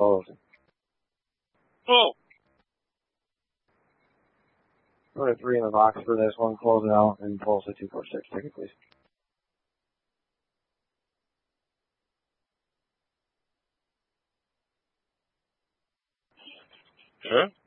closed. Oh. Put a 3 in the box for this one, close it out, and pulse a 246 ticket, please. Okay.